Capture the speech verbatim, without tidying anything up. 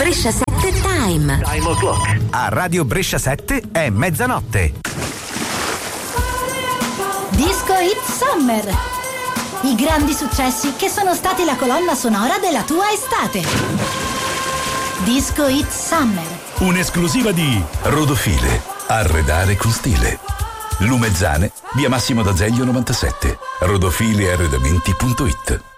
Brescia sette Time. Time o'clock. A Radio Brescia sette è mezzanotte. Disco Hit Summer. I grandi successi che sono stati la colonna sonora della tua estate. Disco Hit Summer. Un'esclusiva di Rodofile. Arredare con stile. Lumezzane, via Massimo d'Azeglio novantasette. rodofile arredamenti punto it.